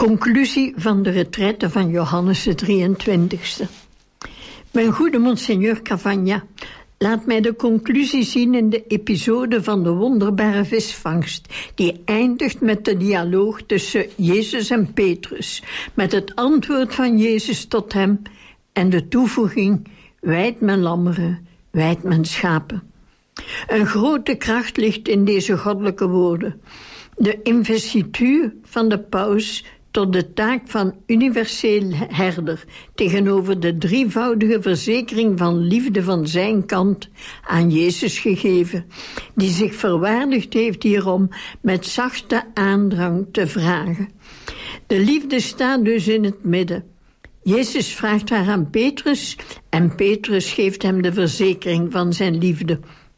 Conclusie van de retraite van Johannes de 23e. Mijn goede monseigneur Cavagna, laat mij de conclusie zien in de episode van de wonderbare visvangst, die eindigt met de dialoog tussen Jezus en Petrus, met het antwoord van Jezus tot hem en de toevoeging: wijd mijn lammeren, wijd mijn schapen. Een grote kracht ligt in deze goddelijke woorden. De investituur van de paus tot de taak van universeel herder tegenover de drievoudige verzekering van liefde van zijn kant aan Jezus gegeven, die zich verwaardigd heeft hierom met zachte aandrang te vragen. De liefde staat dus in het midden. Jezus vraagt haar aan Petrus en Petrus geeft hem de verzekering van zijn liefde.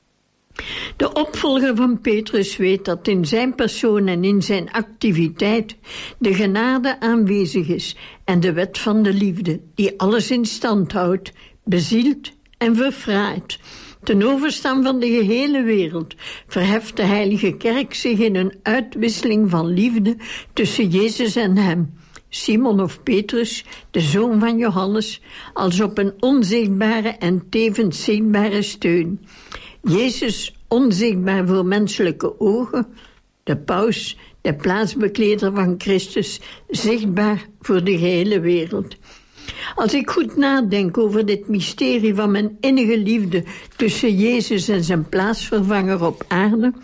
De opvolger van Petrus weet dat in zijn persoon en in zijn activiteit de genade aanwezig is en de wet van de liefde, die alles in stand houdt, bezielt en verfraait. Ten overstaan van de gehele wereld verheft de Heilige Kerk zich in een uitwisseling van liefde tussen Jezus en hem, Simon of Petrus, de zoon van Johannes, als op een onzichtbare en tevens zichtbare steun. Jezus onzichtbaar voor menselijke ogen, de paus, de plaatsbekleder van Christus, zichtbaar voor de gehele wereld. Als ik goed nadenk over dit mysterie van mijn innige liefde tussen Jezus en zijn plaatsvervanger op aarde,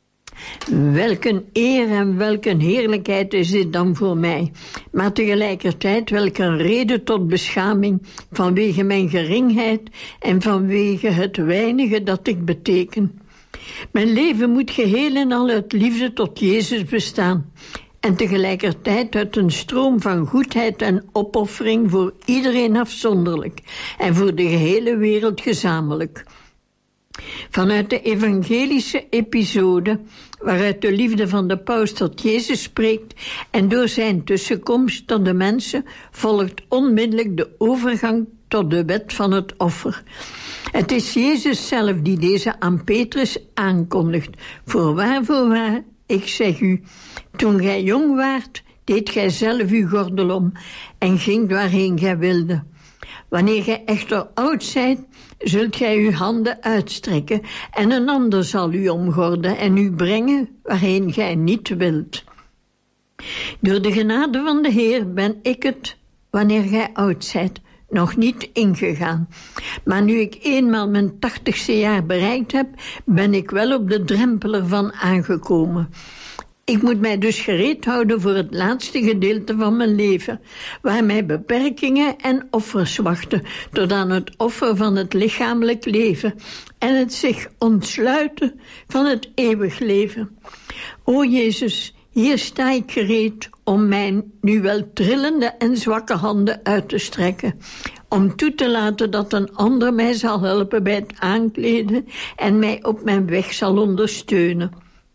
welk een eer en welk een heerlijkheid is dit dan voor mij, maar tegelijkertijd welk een reden tot beschaming vanwege mijn geringheid en vanwege het weinige dat ik beteken. Mijn leven moet geheel en al uit liefde tot Jezus bestaan en tegelijkertijd uit een stroom van goedheid en opoffering voor iedereen afzonderlijk en voor de gehele wereld gezamenlijk. Vanuit de evangelische episode, waaruit de liefde van de paus tot Jezus spreekt en door zijn tussenkomst tot de mensen, volgt onmiddellijk de overgang tot de wet van het offer. Het is Jezus zelf die deze aan Petrus aankondigt. Voorwaar, ik zeg u, toen gij jong waart, deed gij zelf uw gordel om en ging waarheen gij wilde. Wanneer gij echter oud zijt, zult gij uw handen uitstrekken en een ander zal u omgorden en u brengen waarheen gij niet wilt. Door de genade van de Heer ben ik het, wanneer gij oud zijt, nog niet ingegaan. Maar nu ik eenmaal mijn 80ste jaar bereikt heb, ben ik wel op de drempel ervan aangekomen. Ik moet mij dus gereed houden voor het laatste gedeelte van mijn leven, waar mij beperkingen en offers wachten, tot aan het offer van het lichamelijk leven en het zich ontsluiten van het eeuwig leven. O Jezus, hier sta ik gereed om mijn nu wel trillende en zwakke handen uit te strekken, om toe te laten dat een ander mij zal helpen bij het aankleden en mij op mijn weg zal ondersteunen.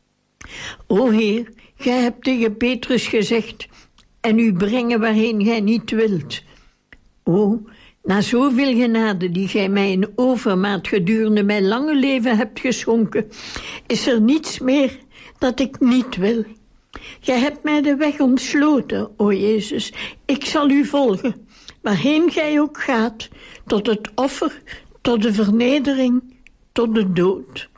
O Heer, gij hebt tegen Petrus gezegd, en u brengen waarheen gij niet wilt. O, na zoveel genade die gij mij in overmaat gedurende mijn lange leven hebt geschonken, is er niets meer dat ik niet wil. Gij hebt mij de weg ontsloten, o Jezus. Ik zal u volgen, waarheen gij ook gaat, tot het offer, tot de vernedering, tot de dood.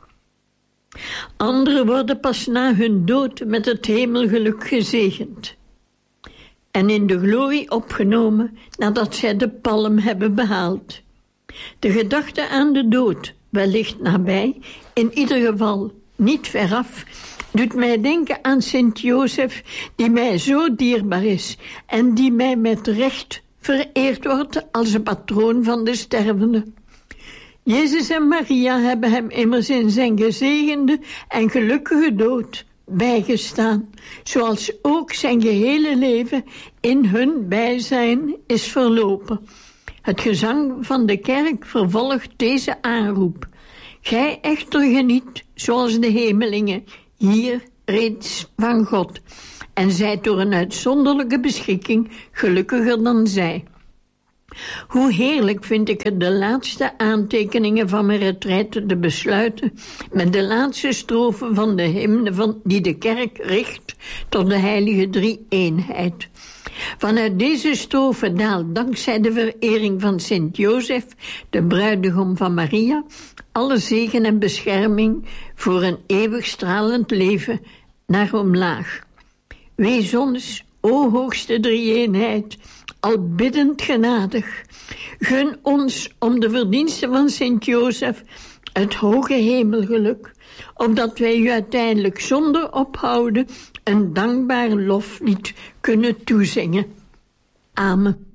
Anderen worden pas na hun dood met het hemelgeluk gezegend en in de glorie opgenomen nadat zij de palm hebben behaald. De gedachte aan de dood, wellicht nabij, in ieder geval niet veraf, doet mij denken aan Sint Jozef, die mij zo dierbaar is en die mij met recht vereerd wordt als een patroon van de stervenden. Jezus en Maria hebben hem immers in zijn gezegende en gelukkige dood bijgestaan, zoals ook zijn gehele leven in hun bijzijn is verlopen. Het gezang van de kerk vervolgt deze aanroep. Gij echter geniet, zoals de hemelingen, hier reeds van God, en zijt door een uitzonderlijke beschikking gelukkiger dan zij. Hoe heerlijk vind ik het de laatste aantekeningen van mijn retraite te besluiten met de laatste strofe van de hymne die de kerk richt tot de heilige drie-eenheid. Vanuit deze strofe daalt dankzij de verering van Sint Jozef, de bruidegom van Maria, alle zegen en bescherming voor een eeuwig stralend leven naar omlaag. Wees ons, o hoogste drie-eenheid, al biddend genadig. Gun ons om de verdiensten van Sint Jozef het hoge hemelgeluk, opdat wij u uiteindelijk zonder ophouden een dankbaar loflied kunnen toezingen. Amen.